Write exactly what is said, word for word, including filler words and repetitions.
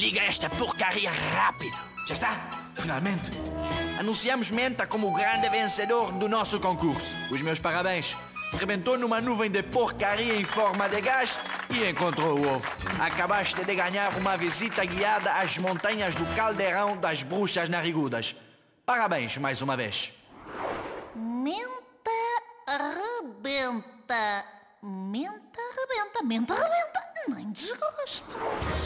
Liga esta porcaria rápido. Já está? Finalmente. Anunciamos Menta como o grande vencedor do nosso concurso. Os meus parabéns. Rebentou numa nuvem de porcaria em forma de gás e encontrou o ovo. Acabaste de ganhar uma visita guiada às montanhas do Caldeirão das Bruxas Narigudas. Parabéns mais uma vez. Menta rebenta. Menta rebenta. Menta rebenta. Nem desgosto.